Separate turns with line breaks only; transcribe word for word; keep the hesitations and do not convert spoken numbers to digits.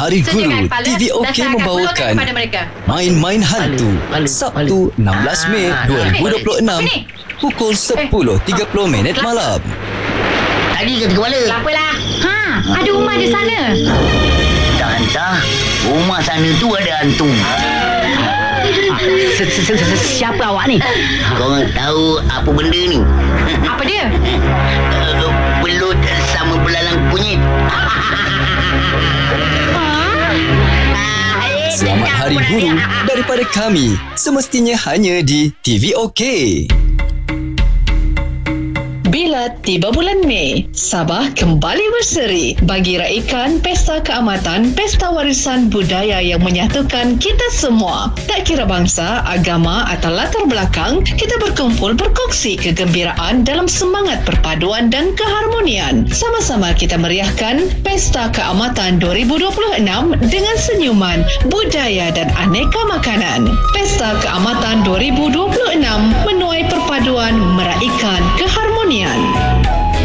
Hari Guru, T V OK membawakan Main-Main Hantu Sabtu enam belas Mei dua ribu dua puluh enam pukul sepuluh tiga puluh minit malam.
Tadi kata kepala.
Tak apalah. Ha, ada rumah di sana.
Tak hantar. Rumah sana tu ada hantu.
Siapa awak ni?
Korang tahu apa benda ni?
Apa dia?
Uh, belut sama belalang kunyit.
Selamat Hari Guru daripada kami. Semestinya hanya di T V OK.
Bila tiba bulan Mei, Sabah kembali berseri bagi raikan Pesta Keamatan, Pesta Warisan Budaya yang menyatukan kita semua. Tak kira bangsa, agama atau latar belakang, kita berkumpul berkongsi kegembiraan dalam semangat perpaduan dan keharmonian. Sama-sama kita meriahkan Pesta Keamatan dua ribu dua puluh enam dengan senyuman, budaya dan aneka makanan. Pesta Keamatan dua ribu dua puluh enam menuai perpaduan meraih